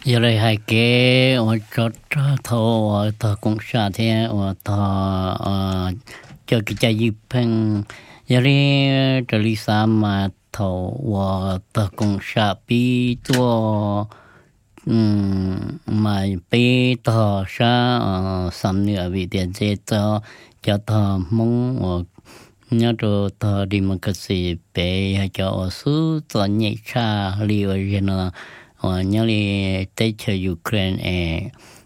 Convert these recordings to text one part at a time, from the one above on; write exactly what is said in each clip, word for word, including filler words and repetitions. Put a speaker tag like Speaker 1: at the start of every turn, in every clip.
Speaker 1: giờ đây hai cái ở chỗ thầu ở thầu công xã thế ở thầu ờ cho cái trái dịp phèn giờ đây trở đi xa mà thầu ở thầu công xã bị tua mà bị thầu xã ờ sắm nữa bị tiền chế cho cho thầu mong ở nhớ đồ thầu đi mà cái gì bé hay cho ở số cho nhẹ cha liều rồi nó ờ nhớ đi tới chơi Ukraine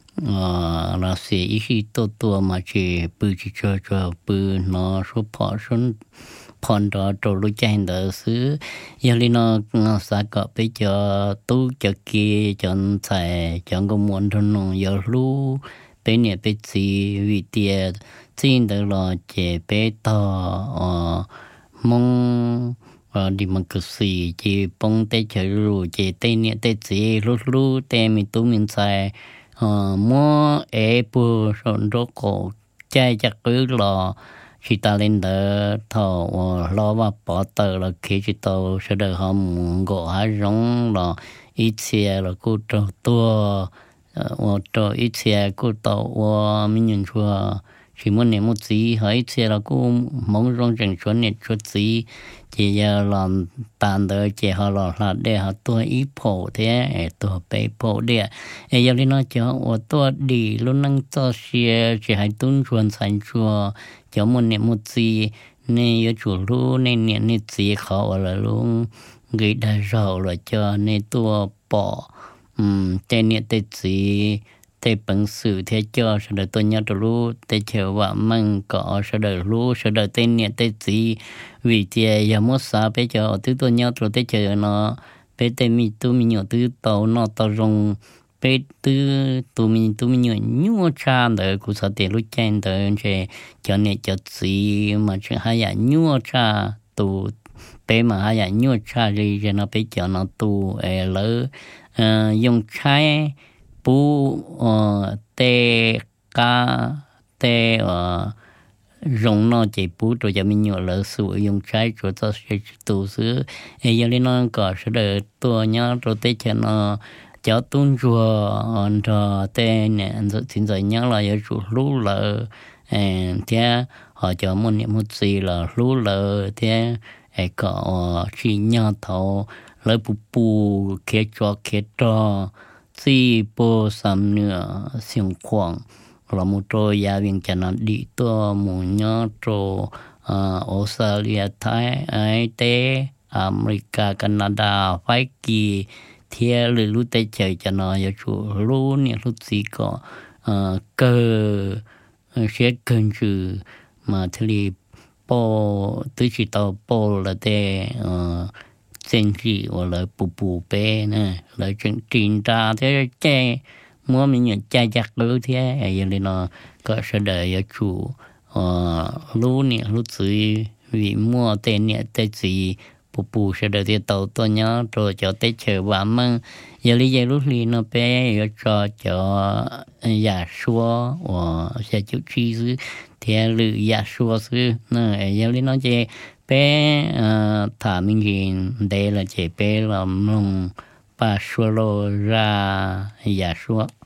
Speaker 1: ờ Russia ý chí to to mà chỉ bự chỉ cho cho bự nó số phỏ số phòn đó trâu lúa chanh đó xứ giờ đi nó nó sẽ có bây giờ tu cho kia chọn xài chọn công muốn thôn nông giờ lúa bây giờ bây gì vì tiền xin được là chỉ bây to ờ mong ờ đi mà cứ xì chỉ bông tê chơi lúa chỉ tê nhẹ tê gì lúa lúa tê mình tu mình xài ờ mua ế bù rồi đó cổ chạy chắc cứ là khi ta lên đó thầu lo vào bỏ tờ là khi chỉ tàu sẽ được họ gõ hai giống là ít xe là cô trâu tua và trâu ít xe cô tàu và mình nhận chua chỉ muốn niệm một gì hỏi ít xe là cô mong rong chẳng chuẩn niệm chút gì chỉ giờ làm tàn đỡ chỉ họ là là để họ tua ít phổ thế tua bé phổ để giờ đi nói cho và tua đi luôn năng cho xe chỉ hai tuần chuẩn sản chua cho một niệm một gì nên ở chỗ luôn nên niệm nên gì khó là luôn người đã giàu là cho nên tua bỏ um tên niệm tên gì tên bằng sự thế cho sẽ được tôi nhớ được luôn tên chờ và măng cỏ sẽ được luôn sẽ được tên niệm tên gì vì thế giờ muốn sao bây giờ thứ tôi nhớ rồi tên chờ nó bây tên mi tôi mi nhớ thứ tàu nó tàu rong bây từ tụi mình tụi mình nhớ nhua cha đời của sao tiền lúc chen đời chơi cho nên cho gì mà chuyện hay là nhua cha tụ bé mà hay là nhua cha gì cho nó bây giờ nó tụ ở lỡ dùng trái bù tê cá tê dùng nó chỉ bù rồi cho mình nhớ lỡ sử dụng trái rồi cho sẽ tụ xứ ấy giờ lên nó có sẽ được tua nhớ rồi tê cho nó cháu tuân chùa anh cho tên nè anh xin rồi nhớ là ở chỗ lú lợ thế họ cho một niệm một gì là lú lợ thế ấy có chỉ nhớ thầu lấy bù bù kia cho kia cho si bồ sắm nữa xiong quang là một trôi gia viên cho nó đi to một nhớ trôi Australia Thái Ái Tế America Canada Pháp Kỳ thế lư lú tây trời cho nó giờ chủ lú nè lú gì có cơ sẽ cần trừ mà thì bộ tứ chỉ tàu bộ là để sen chỉ hoặc là bù bù bé nè là chuyện trình ra thế che mua mình nhận che chặt lú thế giờ nên nó có sẽ đợi giờ chủ lú nè lú gì vì mua tên nè tên gì bù bù sẽ được thì tàu tôi nhớ rồi cho tới chờ và măng giờ lý do lúc này nó bé rồi cho cho giả xua và sẽ chịu chi chứ thì lự giả xua chứ nè giờ lý nó chỉ bé thả mình nhìn đây là chỉ bé là mông ba xua lô ra giả xua